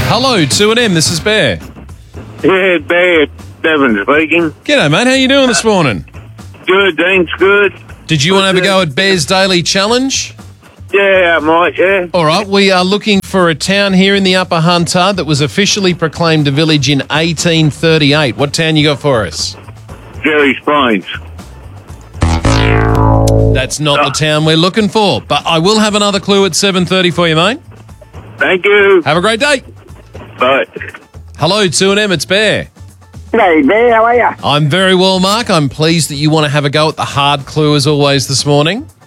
Hello, 2AM, this is Bear. Yeah, Bear, Devon speaking. G'day, mate. How you doing this morning? Good, thanks, good. Did you want to have a go at Bear's Daily Challenge? Yeah, I might, yeah. All right, we are looking for a town here in the Upper Hunter that was officially proclaimed a village in 1838. What town you got for us? Jerry's Plains. That's not the town we're looking for, but I will have another clue at 7:30 for you, mate. Thank you. Have a great day. Bye. Hello, 2AM, it's Bear. G'day, Bear. How are you? I'm very well, Mark. I'm pleased that you want to have a go at the hard clue as always this morning.